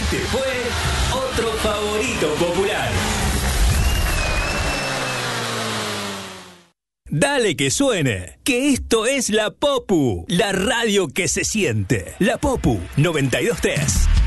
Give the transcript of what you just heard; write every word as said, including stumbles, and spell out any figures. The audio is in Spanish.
Este fue otro favorito popular. Dale que suene, que esto es La Popu, la radio que se siente. La Popu noventa y dos punto tres.